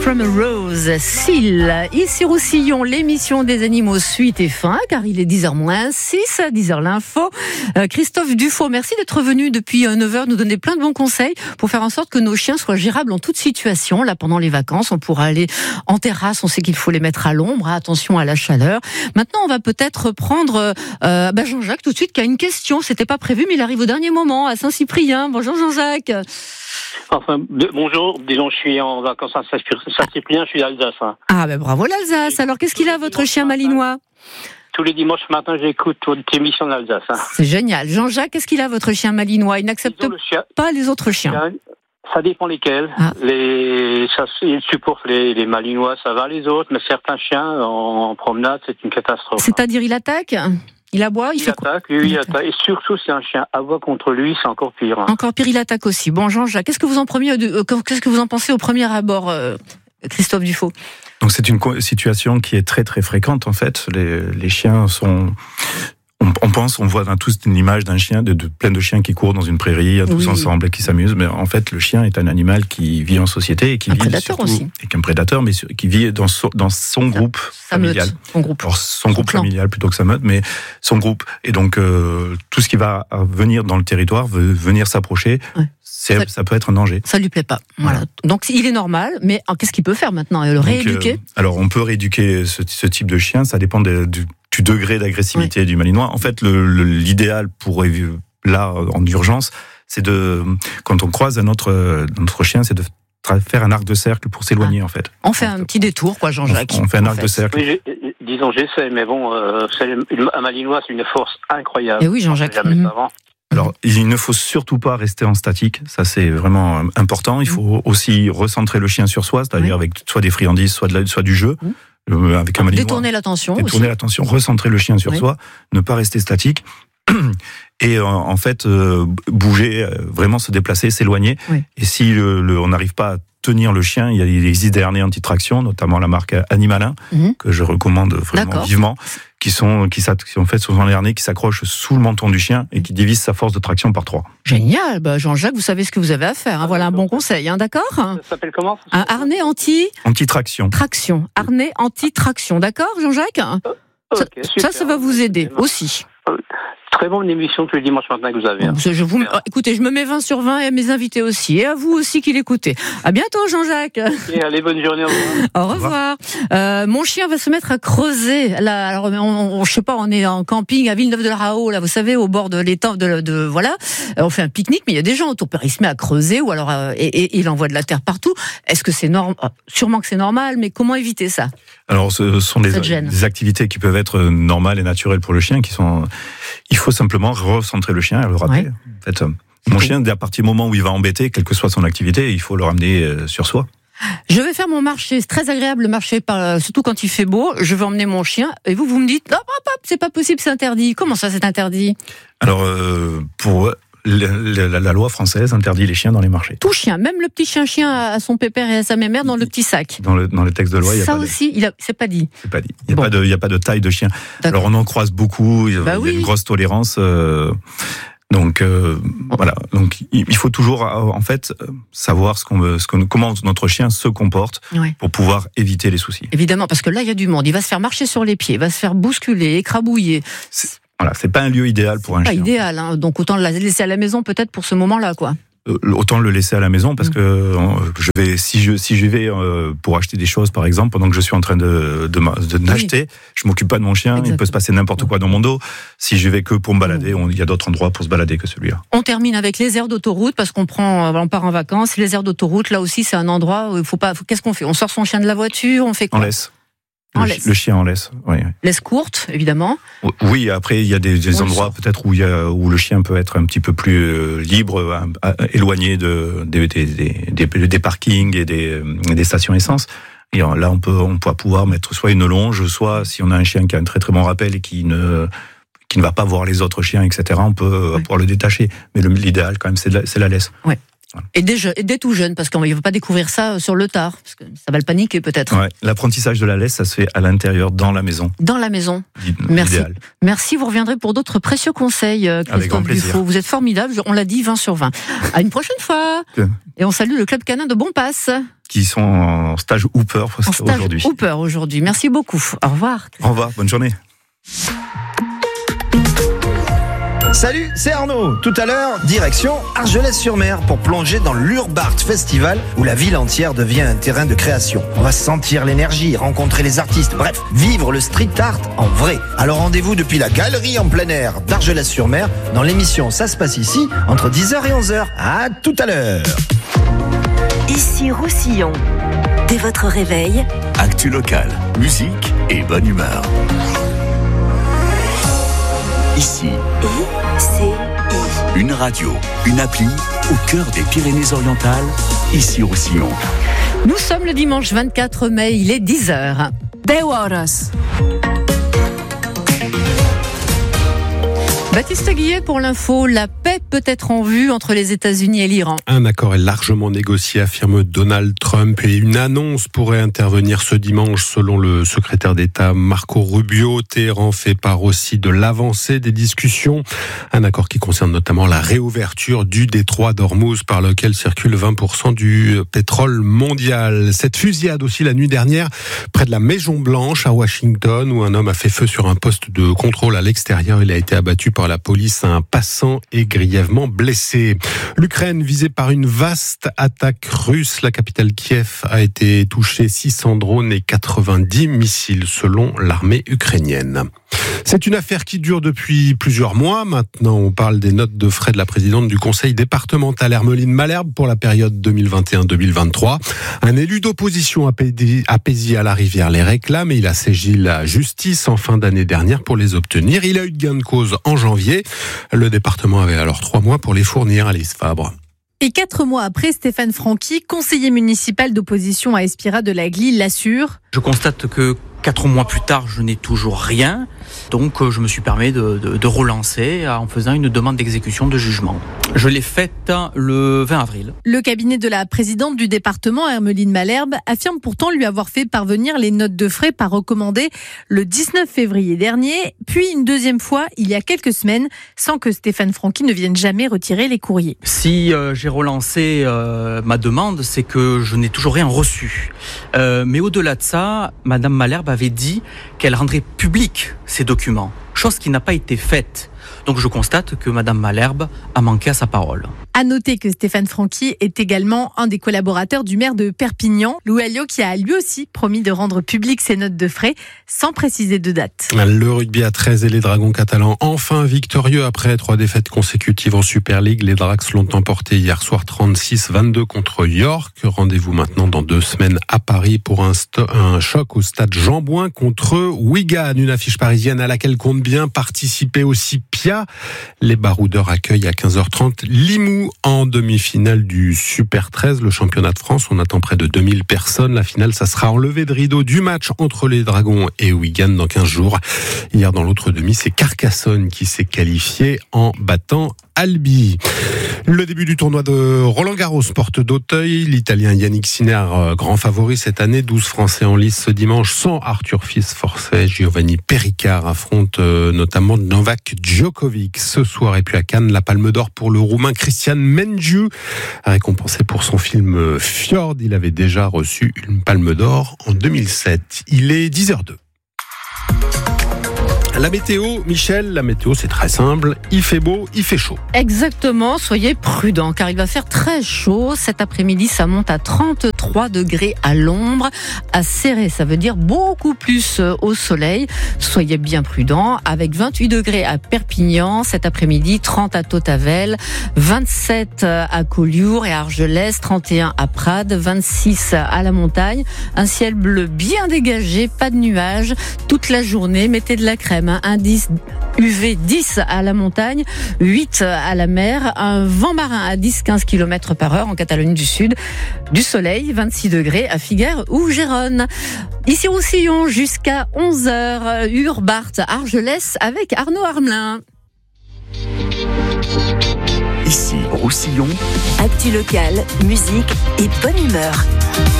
from a Rose, Seal. Ici Roussillon, l'émission des animaux suite et fin, car il est 10h-6, à 10h l'info. Christophe Dufaux, merci d'être venu depuis 9h nous donner plein de bons conseils pour faire en sorte que nos chiens soient gérables en toute situation. Là, pendant les vacances, on pourra aller en terrasse, on sait qu'il faut les mettre à l'ombre, attention à la chaleur. Maintenant, on va peut-être prendre Jean-Jacques tout de suite, qui a une question. C'était pas prévu, mais il arrive au dernier moment, à Saint-Cyprien. Bonjour Jean-Jacques. Enfin, bonjour, disons, je suis en vacances à Saint-Cyprien, je suis d'Alsace. Ah ben bravo l'Alsace. Alors qu'est-ce qu'il a votre chien malinois? Tous les dimanches matin, j'écoute votre émission de l'Alsace. C'est génial. Jean-Jacques, qu'est-ce qu'il a votre chien malinois? Il n'accepte pas les autres chiens. Ça dépend lesquels. Il supporte les malinois, ça va, les autres, mais certains chiens en promenade, c'est une catastrophe. C'est-à-dire, il attaque? Il aboie, il attaque, il attaque. Et surtout, si un chien aboie contre lui, c'est encore pire. Encore pire, il attaque aussi. Bon, Jean-Jacques, qu'est-ce que vous en pensez au premier abord, Christophe Dufaux? Donc c'est une situation qui est très très fréquente en fait. Les chiens sont... On voit tous une image d'un chien, de plein de chiens qui courent dans une prairie, tous ensemble et qui s'amusent. Mais en fait, le chien est un animal qui vit en société et qui vit prédateur aussi. Et qu'un prédateur, mais qui vit dans son groupe familial. Son groupe familial plutôt que sa meute, mais son groupe. Et donc tout ce qui va venir dans le territoire veut venir s'approcher. Ouais. Ça peut être un danger. Ça lui plaît pas. Voilà. Donc il est normal, mais qu'est-ce qu'il peut faire maintenant? Le rééduquer? Alors on peut rééduquer ce type de chien. Ça dépend du degré d'agressivité du malinois. En fait, l'idéal pour là en urgence, c'est quand on croise notre chien, c'est de faire un arc de cercle pour s'éloigner en fait. On fait un petit détour, quoi, Jean-Jacques. On fait un arc de cercle. Oui, disons, j'essaie, mais bon, un malinois, c'est une force incroyable. Et oui, Jean-Jacques. Alors, il ne faut surtout pas rester en statique, ça c'est vraiment important. Il faut aussi recentrer le chien sur soi, c'est-à-dire avec soit des friandises, soit du jeu. Avec un malinois. Détourner l'attention, recentrer le chien sur soi, ne pas rester statique et en fait bouger, vraiment se déplacer, s'éloigner. Oui. Et si on n'arrive pas à tenir le chien, il existe des harnais anti-traction, notamment la marque Animalin, que je recommande vraiment vivement, qui sont faits sur les harnais qui s'accrochent sous le menton du chien et qui divisent sa force de traction par 3. Génial, Jean-Jacques, vous savez ce que vous avez à faire. Voilà un bon conseil, d'accord? Ça s'appelle comment? Un harnais anti-traction. Harnais anti-traction, d'accord, Jean-Jacques? Okay, ça va vous aider aussi. Très bonne émission tous les dimanches matin que vous avez. Écoutez, je me mets 20 sur 20 et à mes invités aussi, et à vous aussi qui l'écoutez. À bientôt, Jean-Jacques. Et allez, bonne journée. Au revoir. Mon chien va se mettre à creuser. Là, alors, je sais pas, on est en camping à Villeneuve-de-la-Raho, là, vous savez, au bord de l'étang voilà. On fait un pique-nique, mais il y a des gens autour. Il se met à creuser, ou alors, et il envoie de la terre partout. Est-ce que c'est normal? Sûrement que c'est normal, mais comment éviter ça? Alors, ce sont des activités qui peuvent être normales et naturelles pour le chien, il faut simplement recentrer le chien et le rappeler. Ouais. En fait, mon chien, à partir du moment où il va embêter, quelle que soit son activité, il faut le ramener sur soi. Je vais faire mon marché, c'est très agréable le marché, surtout quand il fait beau. Je vais emmener mon chien et vous me dites non, c'est pas possible, c'est interdit. Comment ça, c'est interdit? Alors, pour la loi française interdit les chiens dans les marchés. Tout chien, même le petit chien à son pépère et à sa mémère dans le petit sac. Dans le texte de loi, il y a ça pas aussi, c'est pas dit. C'est pas dit. Il y a pas de taille de chien. Alors on en croise beaucoup. Il y a une grosse tolérance. Donc voilà. Donc il faut toujours en fait savoir comment notre chien se comporte pour pouvoir éviter les soucis. Évidemment, parce que là il y a du monde. Il va se faire marcher sur les pieds, il va se faire bousculer, écrabouiller. Voilà, c'est pas un lieu idéal pour un chien. Pas idéal, hein. Donc autant le laisser à la maison peut-être pour ce moment-là, quoi. Autant le laisser à la maison parce que si je vais pour acheter des choses par exemple pendant que je suis en train de l'acheter, je m'occupe pas de mon chien. Exactement. Il peut se passer n'importe quoi dans mon dos. Si je vais que pour me balader, il y a d'autres endroits pour se balader que celui-là. On termine avec les aires d'autoroute parce on part en vacances. Les aires d'autoroute, là aussi c'est un endroit où il faut pas. Qu'est-ce qu'on fait? On sort son chien de la voiture, on fait quoi? On laisse. Le chien en laisse, oui. Laisse courte, évidement. Oui, après il y a des endroits peut-être où le chien peut être un petit peu plus libre, éloigné des parkings et des stations essence. Et là on va pouvoir mettre soit une longe, soit si on a un chien qui a un très très bon rappel et qui ne va pas voir les autres chiens, etc. On peut pouvoir le détacher. Mais l'idéal quand même c'est la laisse. Ouais. Et dès tout jeune, parce qu'on ne va pas découvrir ça sur le tard, parce que ça va le paniquer peut-être. Ouais, l'apprentissage de la laisse, ça se fait à l'intérieur, dans la maison. Dans la maison. Merci. Idéal. Merci, vous reviendrez pour d'autres précieux conseils, Christophe Dufaux. Vous êtes formidable, on l'a dit, 20 sur 20. À une prochaine fois. Et on salue le Club Canin de Bonpass. qui sont en stage Hooper aujourd'hui. Hooper aujourd'hui. Merci beaucoup. Au revoir. Au revoir, bonne journée. Salut, c'est Arnaud. Tout à l'heure, direction Argelès-sur-Mer pour plonger dans l'Urbart Festival où la ville entière devient un terrain de création. On va sentir l'énergie, rencontrer les artistes, bref, vivre le street art en vrai. Alors rendez-vous depuis la galerie en plein air d'Argelès-sur-Mer dans l'émission Ça se passe ici entre 10h et 11h. À tout à l'heure. Ici Roussillon. Dès votre réveil, actu locale, musique et bonne humeur. Ici, une radio, une appli au cœur des Pyrénées-Orientales, ici Roussillon. Nous sommes le dimanche 24 mai, il est 10h. 10 horas. Baptiste Guillet pour l'info, la paix peut être en vue entre les États-Unis et l'Iran. Un accord est largement négocié, affirme Donald Trump, et une annonce pourrait intervenir ce dimanche selon le secrétaire d'État Marco Rubio. Téhéran fait part aussi de l'avancée des discussions. Un accord qui concerne notamment la réouverture du détroit d'Ormuz par lequel circule 20% du pétrole mondial. Cette fusillade aussi la nuit dernière près de la Maison Blanche à Washington où un homme a fait feu sur un poste de contrôle à l'extérieur. Il a été abattu par la police, un passant est grièvement blessé. L'Ukraine visée par une vaste attaque russe. La capitale Kiev a été touchée, 600 drones et 90 missiles selon l'armée ukrainienne. C'est une affaire qui dure depuis plusieurs mois. Maintenant, on parle des notes de frais de la présidente du conseil départemental Hermeline Malherbe pour la période 2021-2023. Un élu d'opposition apaisé à la rivière les réclame et il a saisi la justice en fin d'année dernière pour les obtenir. Il a eu de gain de cause en janvier. Le département avait alors 3 mois pour les fournir. Alice Fabre. Et 4 mois après, Stéphane Franqui, conseiller municipal d'opposition à Espira de la Glie, l'assure. Je constate que 4 mois plus tard, je n'ai toujours rien. Donc, je me suis permis de relancer en faisant une demande d'exécution de jugement. Je l'ai faite le 20 avril. Le cabinet de la présidente du département, Hermeline Malherbe, affirme pourtant lui avoir fait parvenir les notes de frais par recommandé le 19 février dernier, puis une deuxième fois il y a quelques semaines, sans que Stéphane Franqui ne vienne jamais retirer les courriers. Si j'ai relancé ma demande, c'est que je n'ai toujours rien reçu. Mais au-delà de ça, Madame Malherbe avait dit qu'elle rendrait public ces documents, chose qui n'a pas été faite. Donc je constate que Madame Malherbe a manqué à sa parole. À noter que Stéphane Franqui est également un des collaborateurs du maire de Perpignan, Louis Alliot, qui a lui aussi promis de rendre public ses notes de frais sans préciser de date. Le rugby à 13 et les Dragons catalans enfin victorieux après 3 défaites consécutives en Super League. Les Drax l'ont emporté hier soir 36-22 contre York. Rendez-vous maintenant dans 2 semaines à Paris pour un choc au stade Jean-Bouin contre Wigan. Une affiche parisienne à laquelle compte bien participer aussi Pia. Les baroudeurs accueillent à 15h30 Limoux en demi-finale du Super 13, le championnat de France. On attend près de 2000 personnes. La finale, ça sera en levée de rideau du match entre les Dragons et Wigan dans 15 jours. Hier, dans l'autre demi, c'est Carcassonne qui s'est qualifié en battant Albi. Le début du tournoi de Roland-Garros, porte d'Auteuil. L'Italien Yannick Sinner, grand favori cette année. 12 Français en lice ce dimanche, sans Arthur Fils-Forcet. Giovanni Pericard affronte notamment Novak Djokovic ce soir. Et puis à Cannes, la Palme d'Or pour le Roumain Cristian Mengiu, récompensé pour son film Fjord. Il avait déjà reçu une Palme d'Or en 2007. Il est 10h02. La météo, Michel, la météo c'est très simple, il fait beau, il fait chaud. Exactement, soyez prudents car il va faire très chaud. Cet après-midi, ça monte à 33 degrés à l'ombre, à Céré, ça veut dire beaucoup plus au soleil. Soyez bien prudents, avec 28 degrés à Perpignan cet après-midi, 30 à Tautavel, 27 à Collioure et à Argelès, 31 à Prades, 26 à la montagne. Un ciel bleu bien dégagé, pas de nuages, toute la journée, mettez de la crème. Indice UV 10 à la montagne, 8 à la mer, un vent marin à 10-15 km/h en Catalogne du Sud, du soleil, 26 degrés à Figueres ou Gérone. Ici Roussillon jusqu'à 11h, Urbart, Argelès avec Arnaud Armelin. Ici Roussillon, actu locale, musique et bonne humeur.